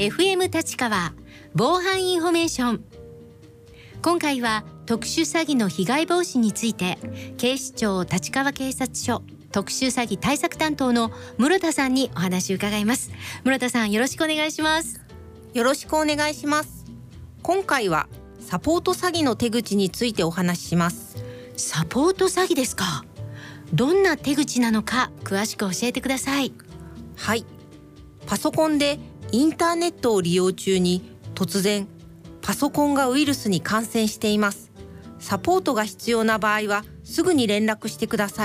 FM 立川防犯インフォメーション。今回は特殊詐欺の被害防止について、警視庁立川警察署特殊詐欺対策担当の室田さんにお話を伺います。室田さん、よろしくお願いします。 よろしくお願いします。今回はサポート詐欺の手口についてお話しします。 サポート詐欺ですか。どんな手口なのか詳しく教えてください。 はい、パソコンでインターネットを利用中に突然パソコンがウイルスに感染しています。サポートが必要な場合はすぐに連絡してください。